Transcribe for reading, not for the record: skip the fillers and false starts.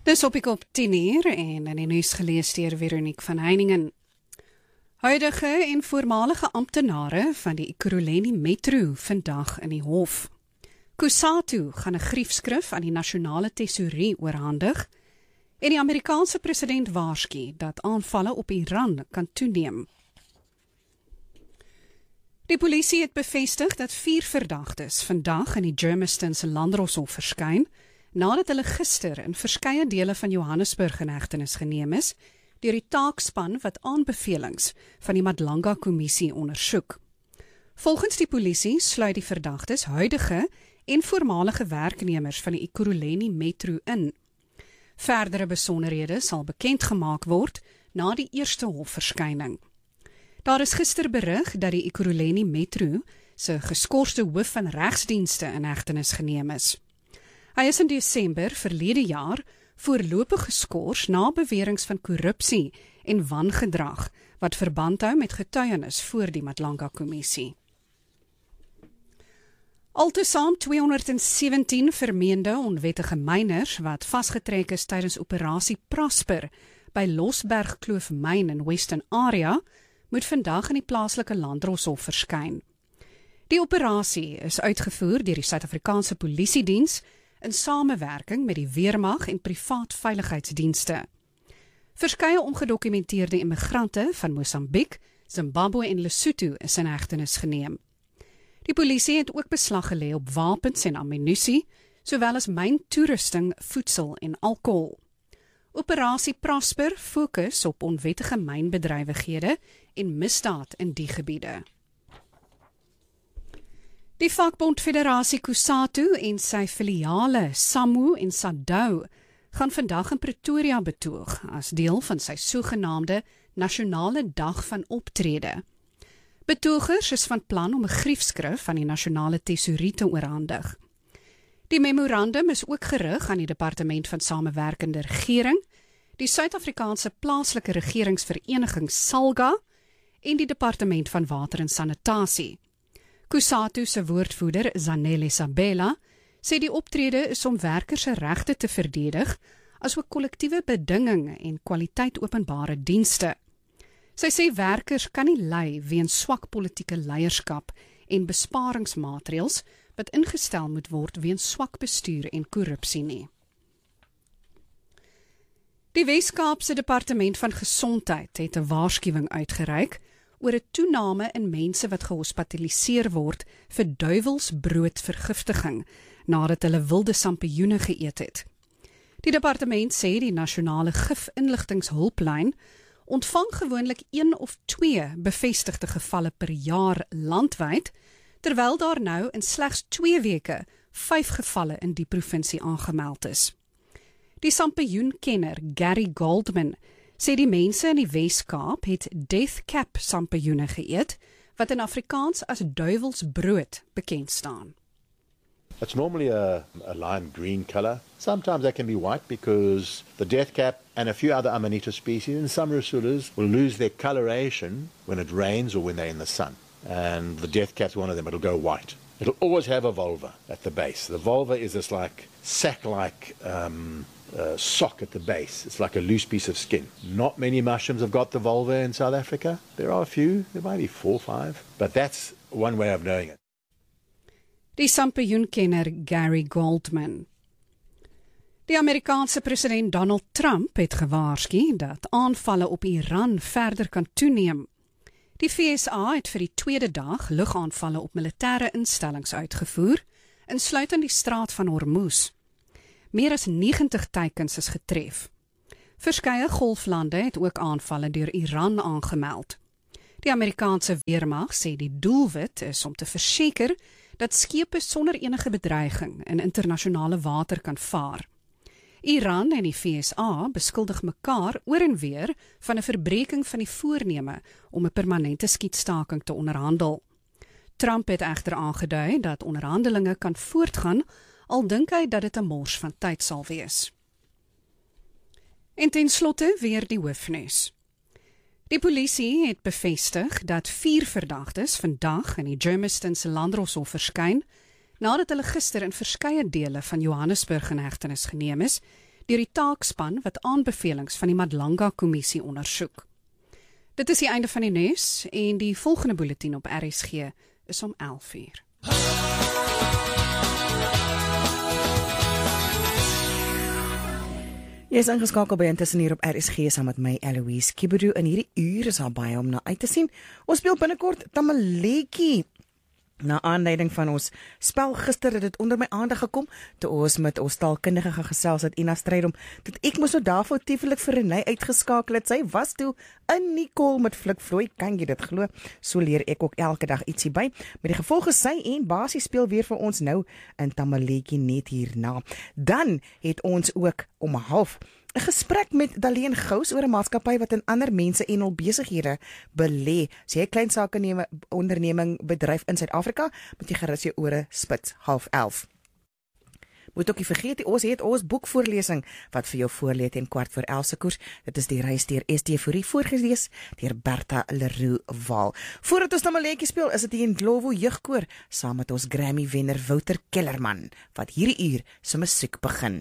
Dis op ek op 10:00 en in die nuus gelees deur Veronique van Heiningen. Huidige en voormalige amptenare van die Ekurhuleni Metro vandag in die hof. Kusatu gaan 'n griefskrif aan die nasionale tesourie oorhandig en die Amerikaanse president waarsku dat aanvalle op Iran kan toeneem. Die polisie het bevestig dat 4 verdagtes vandag in die Germiston se Landdroshof verskyn, nadat hulle gister in verskeie dele van Johannesburg in hegtenis geneem is, deur die taakspan wat aanbevelings van die Madlanga-kommissie ondersoek. Volgens die polisie sluit die verdagtes huidige en voormalige werknemers van die Ekurhuleni Metro in. Verdere besonderhede sal bekend gemaak word na die eerste hofverskyning. Daar is gister berig dat die Ekurhuleni Metro se geskorste hoof van regsdienste in hegtenis geneem is. Hy is in Desember verlede jaar voorlopig geskort na beweringe van korrupsie en wangedrag wat verband hou met getuienis voor die Madlanga-kommissie. Altesaam 217 vermeende onwettige myners wat vasgetrek is tydens operasie Prosper by Losberg Kloof Myn in Western Area moet vandag in die plaaslike Landdroshof verskyn. Die operasie is uitgevoer deur die Suid-Afrikaanse Polisiediens in samewerking met die weermag en privaat veiligheidsdienste. Verskeie ongedokumenteerde immigrante van Mosambiek, Zimbabwe en Lesotho is in hegtenis geneem. Die polisie het ook beslag gelê op wapens en ammunisie, sowel as myntoerusting, voedsel en alkohol. Operasie Prosper fokus op onwettige mynbedrywighede en misdaad in die gebiede. Die vakbond Federasie Kusatu en sy filiale SAMU en SADAW gaan vandag in Pretoria betoog as deel van sy sogenaamde Nasionale Dag van Optrede. Betogers is van plan om 'n griefskrif aan die nasionale tesourie te oorhandig. Die memorandum is ook gerig aan die Departement van Samewerkende Regering, die Suid-Afrikaanse Plaaslike Regeringsvereniging SALGA en die Departement van Water en Sanitasie. Kusatu se woordvoerder Zanele Sabela sê die optrede is om werkers se regte te verdedig, asook kollektiewe bedinging en kwaliteit openbare dienste. Sy sê werkers kan nie ly weens swak politieke leierskap en besparingsmaatreëls wat ingestel moet word weens swak bestuur en korrupsie nie. Die Wes-Kaapse Departement van Gesondheid het 'n waarskuwing uitgereik oor 'n toename in mense wat gehospitaliseer word vir duiwelsbroodvergiftiging nadat hulle wilde sampioene geëet het. Die departement sê die nasionale gif-inligtingshulplyn ontvang gewoonlik 1 of 2 bevestigde gevalle per jaar landwyd, terwyl daar nou in slegs 2 weke 5 gevalle in die provinsie aangemeld is. Die sampioenkenner Gary Goldman sê die mense in die Wes-Kaap het Death Cap sampioene geëet, wat in Afrikaans as duiwelsbrood bekend staan. It's normally a lime green color. Sometimes they can be white because the death cap and a few other Amanita species and some Rasulas will lose their coloration when it rains or when they're in the sun. And the death cap's one of them, it'll go white. It'll always have a vulva at the base. The vulva is this like sack-like sock at the base. It's like a loose piece of skin. Not many mushrooms have got the vulva in South Africa. There are a few, there might be 4 or 5, but that's one way of knowing it. Die sampioenkenner Gary Goldman. Die Amerikaanse president Donald Trump het gewaarsku dat aanvalle op Iran verder kan toeneem. Die VSA het vir die 2de dag lugaanvalle op militêre instellings uitgevoer, insluitend die straat van Hormuz. Meer as 90 teikens is getref. Verskeie golflande het ook aanvalle deur Iran aangemeld. Die Amerikaanse weermag sê die doelwit is om te verseker dat skepe sonder enige bedreiging in internasionale water kan vaar. Iran en die VSA beskuldig mekaar oor en weer van 'n verbreeking van die voorneme om 'n permanente skietstaking te onderhandel. Trump het egter aangedui dat onderhandelinge kan voortgaan, al dink hy dat dit 'n mors van tyd sal wees. En ten slotte weer die hoofnuus. Die polisie het bevestig dat 4 verdagtes vandag in die Germiston se Landdroshof verskyn, nadat hulle gister in verskeie dele van Johannesburg in hegtenis geneem is, deur die taakspan wat aanbevelings van die Madlanga-kommissie ondersoek. Dit is die einde van die nuus en die volgende bulletin op RSG is om 11:00. Jy is ingeskakel by Intussen hier op RSG saam met my Eloise Kibedu. In hierdie uur is daar baie om na uit te sien. Ons speel binnekort Tamaletjie. Na aanleiding van ons spel gister het dit onder my aandag gekom, toe ons met ons taalkundige gesels het Ina Strydom, dat ek moes nou daarvoor tieflik vir Renée uitgeskakel het. Sy was toe in Nicole met Flikvloei, kan jy dit glo? So leer ek ook elke dag ietsie by. Met die gevolg is sy en Basie speel weer vir ons nou in Tamaletjie net hierna. Dan het ons ook om 1:30 'n gesprek met Daleen Gous oor 'n maatskappy wat in ander mense en hul besighede belê. As jy 'n klein onderneming bedryf in Suid-Afrika, moet jy gerus jou ore spits. 11:30. Moet ook nie vergeet, ons het ons boekvoorlesing wat vir jou voorlê teen 11:15 se koers. Dit is die reis deur ST Fourie voorgelees deur Bertha Leroux Waal. Voordat ons Tamaletjie speel, is dit die Ndlovu jeugkoor saam met ons Grammy wenner Wouter Kellerman wat hierdie uur se musiek begin.